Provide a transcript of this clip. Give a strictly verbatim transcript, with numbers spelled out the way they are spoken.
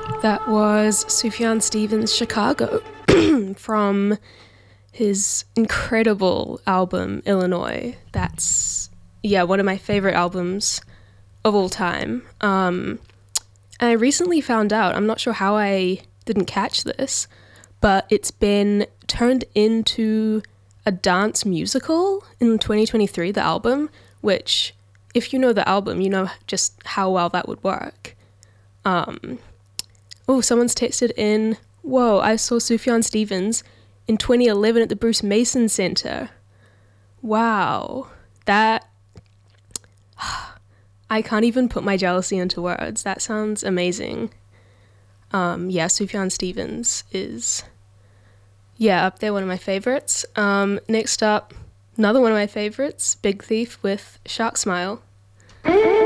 That was Sufjan Stevens' Chicago from his incredible album Illinois. That's, yeah, one of my favorite albums of all time. Um, and I recently found out, I'm not sure how I didn't catch this, but it's been turned into a dance musical in twenty twenty-three, the album, which, if you know the album, you know just how well that would work. Um, oh, someone's texted in, whoa, I saw Sufjan Stevens in twenty eleven at the Bruce Mason Center. Wow, that, I can't even put my jealousy into words. That sounds amazing. Um, yeah, Sufjan Stevens is, yeah, up there, one of my favorites. Um, next up, another one of my favorites, Big Thief with Shark Smile.